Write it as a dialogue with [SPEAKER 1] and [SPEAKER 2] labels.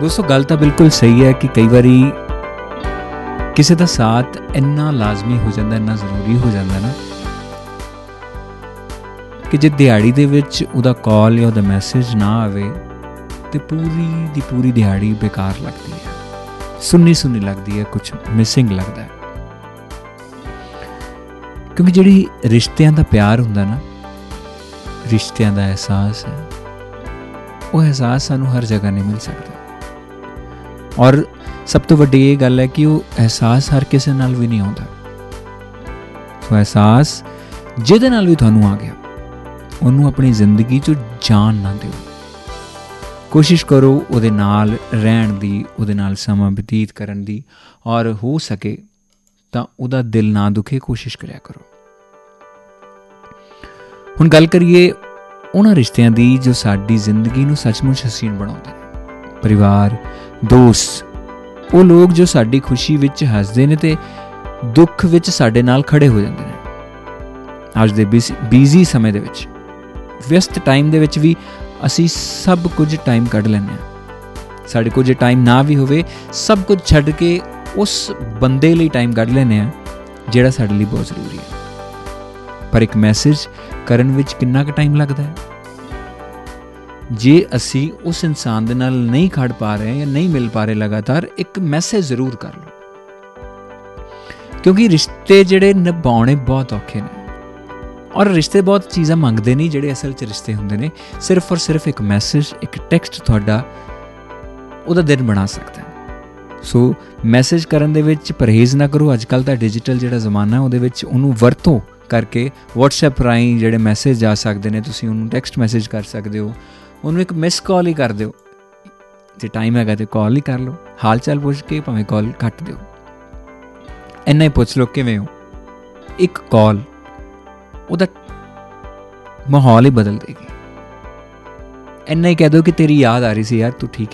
[SPEAKER 1] ਦੋਸਤੋ ਗੱਲ ਤਾਂ ਬਿਲਕੁਲ ਸਹੀ ਹੈ ਕਿ ਕਈ ਵਾਰੀ ਕਿਸੇ ਦਾ ਸਾਥ ਇੰਨਾ ਲਾਜ਼ਮੀ ਹੋ ਜਾਂਦਾ, ਇੰਨਾ ਜ਼ਰੂਰੀ ਹੋ ਜਾਂਦਾ ਨਾ, ਕਿ ਜੇ ਦਿਹਾੜੀ ਦੇ ਵਿੱਚ ਉਹਦਾ ਕਾਲ ਜਾਂ ਉਹਦਾ ਮੈਸੇਜ ਨਾ ਆਵੇ ਤੇ ਪੂਰੀ ਦੀ ਪੂਰੀ ਦਿਹਾੜੀ ਬੇਕਾਰ ਲੱਗਦੀ ਹੈ, ਸੁੰਨੀ ਸੁੰਨੀ ਲੱਗਦੀ ਹੈ, ਕੁਛ ਮਿਸਿੰਗ ਲੱਗਦਾ ਹੈ। ਕਿਉਂਕਿ ਜਿਹੜੀ ਰਿਸ਼ਤਿਆਂ ਦਾ ਪਿਆਰ ਹੁੰਦਾ ਨਾ, ਰਿਸ਼ਤਿਆਂ ਦਾ ਅਹਿਸਾਸ ਹੈ, ਉਹ ਅਹਿਸਾਸ ਸਾਨੂੰ ਹਰ ਜਗ੍ਹਾ ਨਹੀਂ ਮਿਲ ਸਕਦਾ। ਔਰ ਸਭ ਤੋਂ ਵੱਡੀ ਇਹ ਗੱਲ ਹੈ ਕਿ ਉਹ ਅਹਿਸਾਸ ਹਰ ਕਿਸੇ ਨਾਲ ਵੀ ਨਹੀਂ ਆਉਂਦਾ। ਸੋ ਅਹਿਸਾਸ ਜਿਹਦੇ ਨਾਲ ਵੀ ਤੁਹਾਨੂੰ ਆ ਗਿਆ, ਉਹਨੂੰ ਆਪਣੀ ਜ਼ਿੰਦਗੀ 'ਚੋਂ ਜਾਣ ਨਾ ਦਿਓ। ਕੋਸ਼ਿਸ਼ ਕਰੋ ਉਹਦੇ ਨਾਲ ਰਹਿਣ ਦੀ, ਉਹਦੇ ਨਾਲ ਸਮਾਂ ਬਤੀਤ ਕਰਨ ਦੀ, ਔਰ ਹੋ ਸਕੇ ਤਾਂ ਉਹਦਾ ਦਿਲ ਨਾ ਦੁਖੇ, ਕੋਸ਼ਿਸ਼ ਕਰਿਆ ਕਰੋ। ਹੁਣ ਗੱਲ ਕਰੀਏ ਉਹਨਾਂ ਰਿਸ਼ਤਿਆਂ ਦੀ ਜੋ ਸਾਡੀ ਜ਼ਿੰਦਗੀ ਨੂੰ ਸੱਚਮੁੱਚ ਹਸੀਨ ਬਣਾਉਂਦੇ ਨੇ। ਪਰਿਵਾਰ, ਦੋਸਤ, ਉਹ ਲੋਕ ਜੋ ਸਾਡੀ ਖੁਸ਼ੀ ਵਿੱਚ ਹੱਸਦੇ ਨੇ ਤੇ ਦੁੱਖ ਵਿੱਚ ਸਾਡੇ ਨਾਲ ਖੜੇ ਹੋ ਜਾਂਦੇ ਨੇ। ਅੱਜ ਦੇ ਬਿਜ਼ੀ ਸਮੇਂ ਦੇ ਵਿੱਚ, ਵਿਅਸਤ ਟਾਈਮ ਦੇ ਵਿੱਚ ਵੀ ਅਸੀਂ ਸਭ ਕੁਝ ਟਾਈਮ ਕੱਢ ਲੈਂਦੇ ਹਾਂ। ਸਾਡੇ ਕੋਲ ਜੇ ਟਾਈਮ ਨਾ ਵੀ ਹੋਵੇ, ਸਭ ਕੁਝ ਛੱਡ ਕੇ ਉਸ ਬੰਦੇ ਲਈ ਟਾਈਮ ਕੱਢ ਲੈਂਦੇ ਹਾਂ ਜਿਹੜਾ ਸਾਡੇ ਲਈ ਬਹੁਤ ਜ਼ਰੂਰੀ ਹੈ। ਪਰ ਇੱਕ ਮੈਸੇਜ ਕਰਨ ਵਿੱਚ ਕਿੰਨਾ ਕੁ ਟਾਈਮ ਲੱਗਦਾ ਹੈ? ਜੇ ਅਸੀਂ ਉਸ ਇਨਸਾਨ ਦੇ ਨਾਲ ਨਹੀਂ ਖੜ ਪਾ ਰਹੇ ਜਾਂ ਨਹੀਂ ਮਿਲ ਪਾ ਰਹੇ ਲਗਾਤਾਰ, ਇੱਕ ਮੈਸੇਜ ਜ਼ਰੂਰ ਕਰ ਲਓ। ਕਿਉਂਕਿ ਰਿਸ਼ਤੇ ਜਿਹੜੇ ਨਿਭਾਉਣੇ ਬਹੁਤ ਔਖੇ ਨੇ, ਔਰ ਰਿਸ਼ਤੇ ਬਹੁਤ ਚੀਜ਼ਾਂ ਮੰਗਦੇ ਨਹੀਂ ਜਿਹੜੇ ਅਸਲ 'ਚ ਰਿਸ਼ਤੇ ਹੁੰਦੇ ਨੇ। ਸਿਰਫ ਔਰ ਸਿਰਫ ਇੱਕ ਮੈਸੇਜ, ਇੱਕ ਟੈਕਸਟ ਤੁਹਾਡਾ ਉਹਦਾ ਦਿਨ ਬਣਾ ਸਕਦਾ ਹੈ। ਸੋ ਮੈਸੇਜ ਕਰਨ ਦੇ ਵਿੱਚ ਪਰਹੇਜ਼ ਨਾ ਕਰੋ। ਅੱਜ ਕੱਲ੍ਹ ਦਾ ਡਿਜੀਟਲ ਜਿਹੜਾ ਜ਼ਮਾਨਾ, ਉਹਦੇ ਵਿੱਚ ਉਹਨੂੰ ਵਰਤੋਂ ਕਰਕੇ ਵਟਸਐਪ ਰਾਹੀਂ ਜਿਹੜੇ ਮੈਸੇਜ ਆ ਸਕਦੇ ਨੇ, ਤੁਸੀਂ ਉਹਨੂੰ ਟੈਕਸਟ ਮੈਸੇਜ ਕਰ ਸਕਦੇ ਹੋ। ਉਹਨੂੰ ਇੱਕ ਮਿਸ ਕਾਲ ਹੀ ਕਰ ਦਿਓ। ਜੇ ਟਾਈਮ ਹੈਗਾ ਤਾਂ ਕਾਲ ਹੀ ਕਰ ਲਓ, ਹਾਲ ਚਾਲ ਪੁੱਛ ਕੇ ਭਾਵੇਂ ਕਾਲ ਕੱਟ ਦਿਓ, ਇੰਨਾ ਹੀ ਪੁੱਛ ਲਓ ਕਿਵੇਂ ਹੋ। ਇੱਕ ਕਾਲ ਉਹਦਾ ਮਾਹੌਲ ਹੀ ਬਦਲ ਦੇਗੀ। ਇੰਨਾ ਹੀ ਕਹਿ ਦਿਓ ਕਿ ਤੇਰੀ ਯਾਦ ਆ ਰਹੀ ਸੀ ਯਾਰ, ਤੂੰ ਠੀਕ